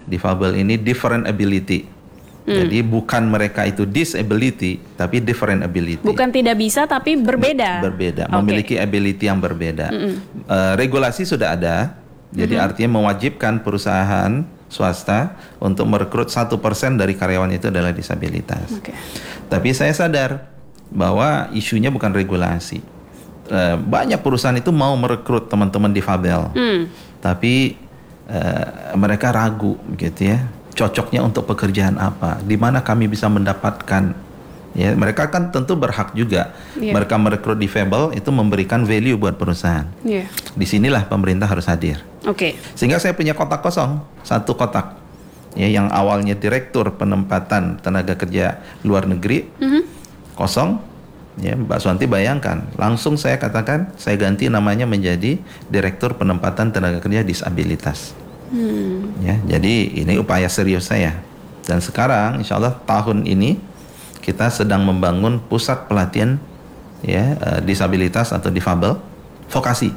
difabel ini different ability. Jadi bukan mereka itu disability, tapi different ability. Bukan tidak bisa, tapi berbeda. Berbeda, memiliki ability yang berbeda. Regulasi sudah ada, jadi artinya mewajibkan perusahaan swasta untuk merekrut 1% dari karyawan itu adalah disabilitas. Tapi saya sadar bahwa isunya bukan regulasi. Banyak perusahaan itu mau merekrut teman-teman difabel, tapi mereka ragu gitu ya, cocoknya untuk pekerjaan apa, di mana kami bisa mendapatkan. Ya, mereka kan tentu berhak juga. Mereka merekrut difabel itu memberikan value buat perusahaan. Disinilah pemerintah harus hadir. Sehingga saya punya kotak kosong, satu kotak. Ya, yang awalnya direktur penempatan tenaga kerja luar negeri, kosong. Ya, Mbak Suwanti bayangkan, langsung saya katakan saya ganti namanya menjadi Direktur Penempatan Tenaga Kerja Disabilitas. Ya, jadi ini upaya serius saya. Dan sekarang insya Allah tahun ini kita sedang membangun pusat pelatihan ya disabilitas atau difabel vokasi.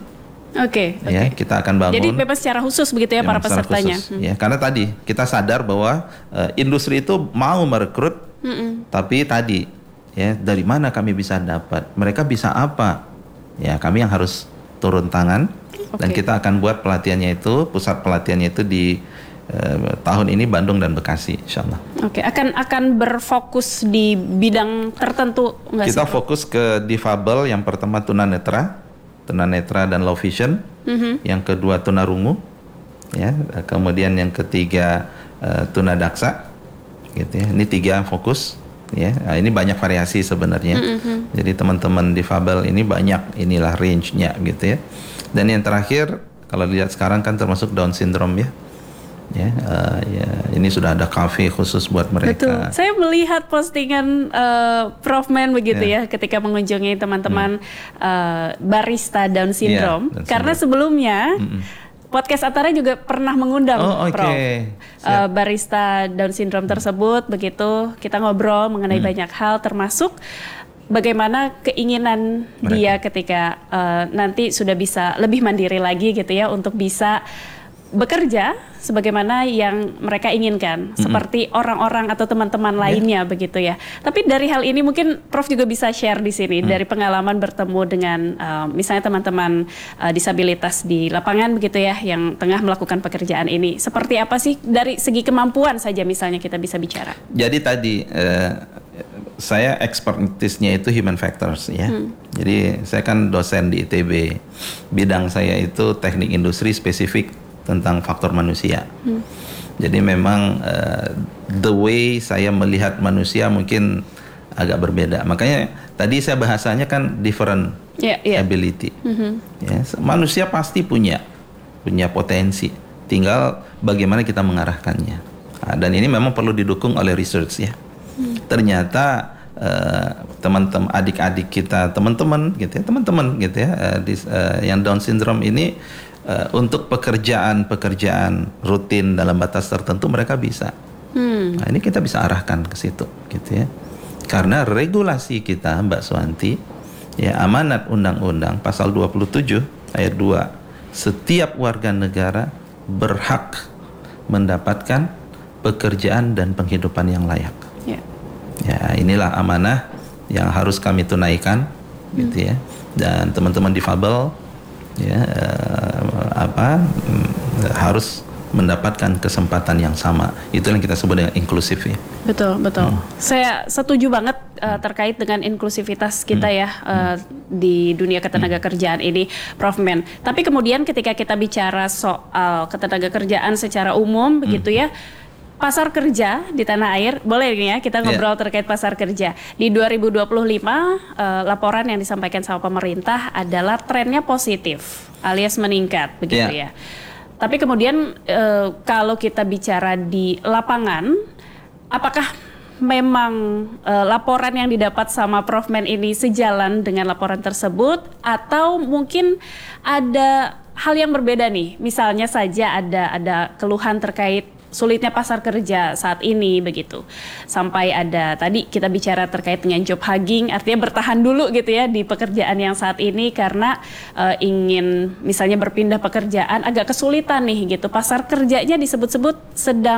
Ya, kita akan bangun. Jadi bebas secara khusus begitu ya para pesertanya. Ya, karena tadi kita sadar bahwa industri itu mau merekrut, tapi tadi ya, dari mana kami bisa dapat? Mereka bisa apa? Ya, kami yang harus turun tangan dan kita akan buat pelatihannya itu, pusat pelatihannya itu di tahun ini Bandung dan Bekasi, insyaallah. Akan berfokus di bidang tertentu nggak sih? Kita fokus ke difabel, yang pertama tunanetra dan low vision, yang kedua tunarungu, ya, kemudian yang ketiga tunadaksa, gitu ya. Ini 3 fokus. Ya, ini banyak variasi sebenarnya. Jadi teman-teman difabel ini banyak inilah range-nya gitu ya. Dan yang terakhir kalau lihat sekarang kan termasuk Down syndrome ya. Ya, ini sudah ada cafe khusus buat mereka. Betul. Saya melihat postingan Prof Men begitu ya ketika mengunjungi teman-teman barista Down syndrome. Karena sebelumnya podcast Atara juga pernah mengundang Prof. Barista Down syndrome tersebut, begitu kita ngobrol mengenai banyak hal, termasuk bagaimana keinginan dia ketika nanti sudah bisa lebih mandiri lagi gitu ya, untuk bisa bekerja sebagaimana yang mereka inginkan, seperti orang-orang atau teman-teman lainnya begitu ya. Tapi dari hal ini mungkin Prof juga bisa share di sini dari pengalaman bertemu dengan misalnya teman-teman disabilitas di lapangan begitu ya, yang tengah melakukan pekerjaan ini. Seperti apa sih dari segi kemampuan saja misalnya kita bisa bicara? Jadi tadi saya expertise-nya itu human factors ya. Jadi saya kan dosen di ITB. Bidang saya itu teknik industri spesifik tentang faktor manusia. Jadi memang the way saya melihat manusia mungkin agak berbeda. Makanya tadi saya bahasanya kan different ability. Ya, manusia pasti punya potensi. Tinggal bagaimana kita mengarahkannya. Nah, dan ini memang perlu didukung oleh research ya. Ternyata teman-teman adik-adik kita, teman-teman gitu ya, yang Down syndrome ini untuk pekerjaan rutin dalam batas tertentu mereka bisa. Nah, ini kita bisa arahkan ke situ gitu ya. Karena regulasi kita, Mbak Suwanti, ya, amanat undang-undang pasal 27 ayat 2, setiap warga negara berhak mendapatkan pekerjaan dan penghidupan yang layak. Ya, inilah amanah yang harus kami tunaikan gitu ya. Dan teman-teman difabel ya harus mendapatkan kesempatan yang sama. Itu yang kita sebut dengan inklusif ya. Betul. Saya setuju banget terkait dengan inklusivitas kita ya di dunia ketenaga kerjaan ini, Prof Men. Tapi kemudian ketika kita bicara soal ketenaga kerjaan secara umum begitu ya, pasar kerja di tanah air, boleh nih ya kita ngobrol terkait pasar kerja. Di 2025 laporan yang disampaikan sama pemerintah adalah trennya positif alias meningkat begitu ya. Tapi kemudian kalau kita bicara di lapangan, apakah memang laporan yang didapat sama Prof Men ini sejalan dengan laporan tersebut, atau mungkin ada hal yang berbeda nih? Misalnya saja ada keluhan terkait sulitnya pasar kerja saat ini begitu. Sampai ada tadi kita bicara terkait dengan job hugging, artinya bertahan dulu gitu ya di pekerjaan yang saat ini karena ingin misalnya berpindah pekerjaan agak kesulitan nih gitu. Pasar kerjanya disebut-sebut sedang